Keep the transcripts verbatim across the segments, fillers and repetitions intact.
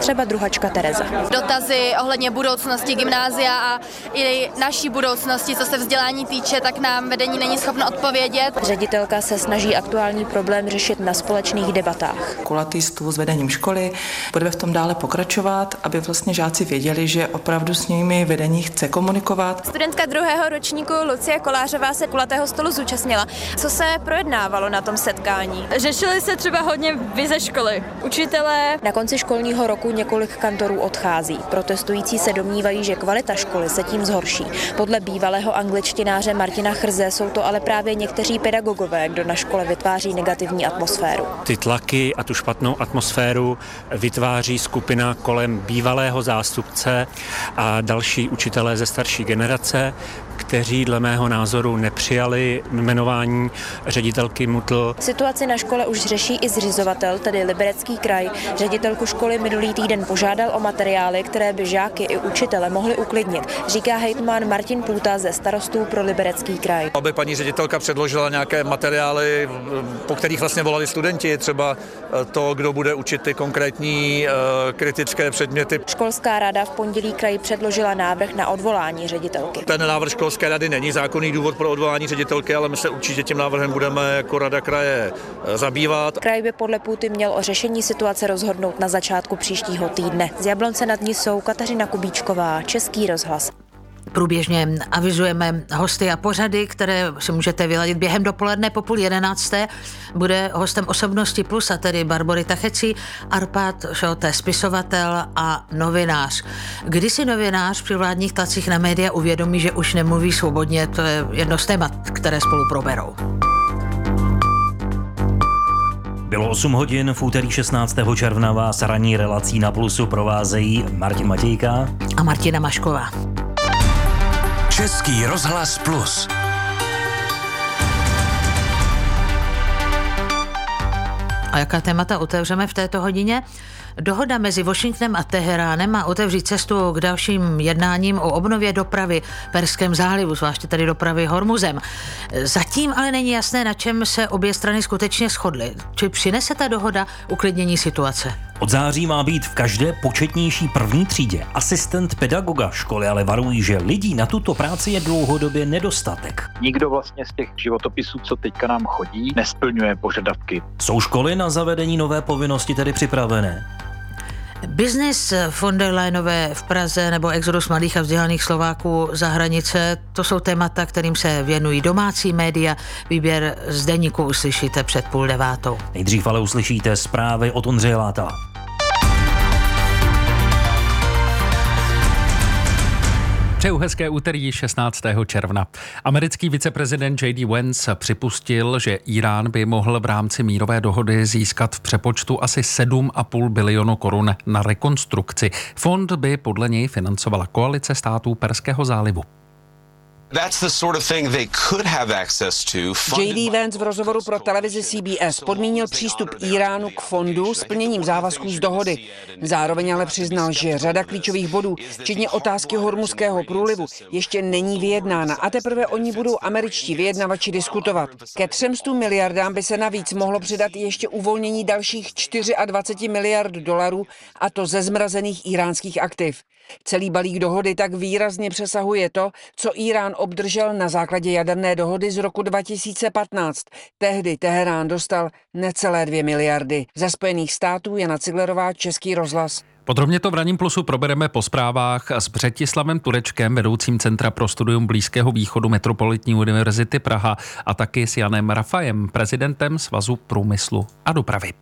třeba druhačka Tereza. Dotazy ohledně budoucnosti gymnázia a i naší budoucnosti, co se vzdělání týče, tak nám vedení není schopno odpovědět. Ředitelka se snaží aktuální problém řešit na společných debatách. Kulatý stůl s vedením školy, budeme v tom dále pokračovat, aby vlastně žáci věděli, že opravdu s nimi vedení chce komunikovat. Studentka druhého ročníku Lucie Kolářová se kulatého stolu zúčastnila. Co se projednávalo na tom setkání? Řešily se třeba hodně vize školy, učitelé. Na konci školního roku několik kantorů odchází. Protestující se domnívají, že kvalita školy se tím zhorší. Podle bývalého angličtináře Martina Chrze jsou to ale právě někteří pedagogové, kdo na škole vytváří negativní atmosféru. Ty tlaky a tu špatnou atmosféru vytváří skupina kolem bývalého zástupce a další učitelé ze starší generace, kteří dle mého názoru nepřijali jmenování ředitelky Mutl. Situaci na škole už řeší i zřizovatel, tedy Liberecký kraj. Ředitelku školy minulý týden požádal o materiály, které by žáky i učitele mohly uklidnit, říká hejtman Martin Půta ze Starostů pro Liberecký kraj. Aby paní ředitelka předložila nějaké materiály, po kterých vlastně volali studenti, třeba to, kdo bude učit ty konkrétní uh, kritické předměty. Školská rada v pondělí kraji předložila návrh na odvolání ředitelky. Ten návrh školské rady není zákonný důvod pro odvolání ředitelky, ale my se určitě tím návrhem budeme jako rada kraje zabývat. Kraj by podle Půty měl o řešení situace rozhodnout na začátku příštího týdne. Z Jablonce nad Nisou Kateřina Kubíčková, Český rozhlas. Průběžně avizujeme hosty a pořady, které si můžete vyladit během dopoledne po půl jedenácté. Bude hostem Osobnosti Plus, a tedy Barbory Tachecí, Arpad Šoté, spisovatel a novinář. Když si novinář při vládních tlacích na média uvědomí, že už nemluví svobodně, to je jedno z témat, které spolu proberou. Bylo osm hodin, v úterý šestnáctého června vás ranní relací na Plusu provázejí Martin Matějka a Martina Mašková. Český rozhlas Plus. A jaká témata otevřeme v této hodině? Dohoda mezi Washingtonem a Teheránem má otevřít cestu k dalším jednáním o obnově dopravy v Perském zálivu, zvláště tady dopravy Hormuzem. Zatím ale není jasné, na čem se obě strany skutečně shodly. Či přinese ta dohoda uklidnění situace? Od září má být v každé početnější první třídě asistent pedagoga. Školy ale varují, že lidí na tuto práci je dlouhodobě nedostatek. Nikdo vlastně z těch životopisů, co teďka nám chodí, nesplňuje požadavky. Jsou školy na zavedení nové povinnosti tedy připravené? Biznis von der Leyenové v Praze nebo exodus mladých a vzdělaných Slováků za hranice, to jsou témata, kterým se věnují domácí média. Výběr z deníku uslyšíte před půl devátou. Nejdřív ale uslyšíte zprávy od Ondřeje Láta. Přeju hezké úterý šestnáctého června. Americký viceprezident J D Vance připustil, že Irán by mohl v rámci mírové dohody získat v přepočtu asi sedm a půl bilionu korun na rekonstrukci. Fond by podle něj financovala koalice států Perského zálivu. That's the sort of thing they could have access to. J D Vance v rozhovoru pro televizi C B S podmínil přístup Iránu k fondu splněním závazků z dohody. Zároveň ale přiznal, že řada klíčových bodů, včetně otázky Hormuzského průlivu, ještě není vyjednána a teprve o ní budou američtí vyjednavači diskutovat. Ke třem stům miliardám by se navíc mohlo přidat ještě uvolnění dalších dvacet čtyři miliard dolarů, a to ze zmrazených iránských aktiv. Celý balík dohody tak výrazně přesahuje to, co Irán obdržel na základě jaderné dohody z roku dva tisíce patnáct. Tehdy Teherán dostal necelé dvě miliardy. Ze Spojených států Jana Ciglerová, Český rozhlas. Podrobně to v Ranním plusu probereme po zprávách s Břetislavem Turečkem, vedoucím Centra pro studium Blízkého východu Metropolitní univerzity Praha, a taky s Janem Rafajem, prezidentem Svazu průmyslu a dopravy.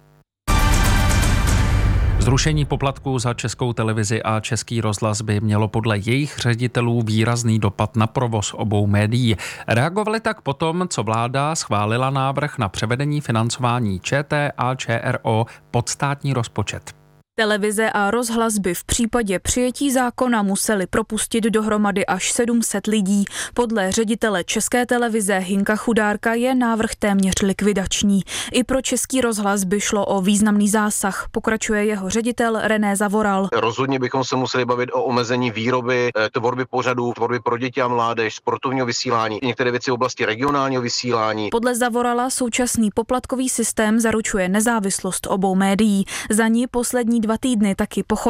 Zrušení poplatků za Českou televizi a Český rozhlas by mělo podle jejich ředitelů výrazný dopad na provoz obou médií. Reagovali tak potom, co vláda schválila návrh na převedení financování Č T a Č R O pod státní rozpočet. Televize a rozhlas by v případě přijetí zákona museli propustit dohromady až sedm set lidí. Podle ředitele České televize Hinka Chudárka je návrh téměř likvidační. I pro Český rozhlas by šlo o významný zásah, pokračuje jeho ředitel René Zavoral. Rozhodně bychom se museli bavit o omezení výroby, tvorby pořadů, tvorby pro děti a mládež, sportovního vysílání, některé věci v oblasti regionálního vysílání. Podle Zavorala současný poplatkový systém zaručuje nezávislost obou médií. Za ní poslední dva týdny taky pochodil